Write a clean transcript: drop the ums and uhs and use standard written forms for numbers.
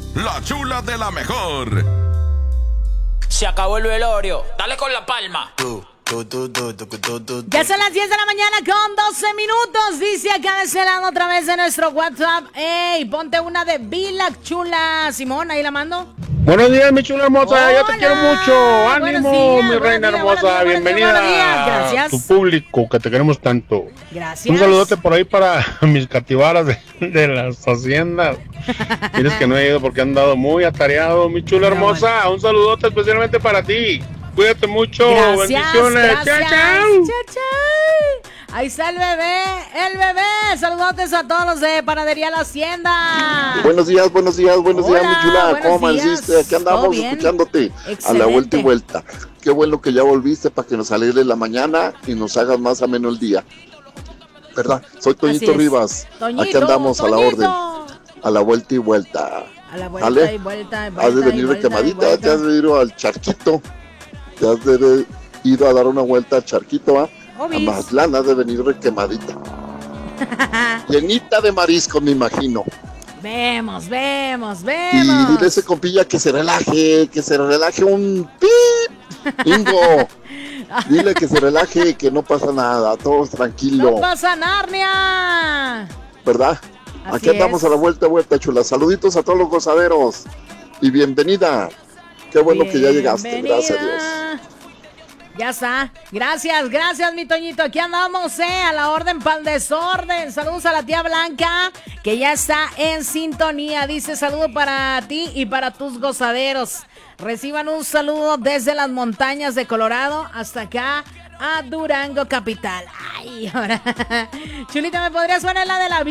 la chula de la mejor. Se acabó el velorio. Dale con la palma. Ya son las 10 de la mañana con 12 minutos. Dice acá de ese lado a través de nuestro WhatsApp. ¡Ey! Ponte una de Vila Chula. Simón, ahí la mando. Buenos días, mi chula hermosa. Hola. Yo te quiero mucho. Ánimo, Buenos días, mi reina hermosa. buenos días, Bienvenida buenos días. a Gracias. tu público, que te queremos tanto. Gracias. Un saludote por ahí para mis cativaras de las haciendas. Tienes que no he ido porque han dado muy atareado, mi chula hermosa. Un saludote especialmente para ti. Cuídate mucho. Bendiciones. Gracias. Chao, Chao. Ahí está el bebé. Saludotes a todos los de Panadería La Hacienda. Buenos días, mi chula. buenos ¿Cómo días. amaneciste? Aquí andamos ¿Todo bien? escuchándote Excelente. a la vuelta y vuelta. Qué bueno que ya volviste para que nos alegres la mañana y nos hagas más ameno el día. ¿Verdad? Soy Toñito Así es. Rivas. Toñito, Aquí andamos a la Toñito. orden. A la vuelta y vuelta. A la vuelta ¿Vale? y vuelta y vuelta. Has de y venir vuelta y requemadita, vuelta. te has de ir al charquito. Te has de ir a dar una vuelta al charquito, ¿ah? A Obis. Mazatlán has de venir requemadita. Llenita de marisco, me imagino. Vemos. Y dile a ese compilla que se relaje un pip. Ingo, dile que se relaje, que no pasa nada, todo tranquilo, No pasa Narnia. ¿verdad? Así Aquí andamos es. a la vuelta, chula. Saluditos a todos los gozaderos y bienvenida. Qué bueno que ya llegaste, Bienvenida. gracias a Dios. Ya está. Gracias, mi Toñito. Aquí andamos, a la orden pa'l desorden. Saludos a la tía Blanca, que ya está en sintonía. Dice saludo para ti y para tus gozaderos. Reciban un saludo desde las montañas de Colorado hasta acá a Durango capital. Ay, ahora. Chulita, ¿me podrías poner la de la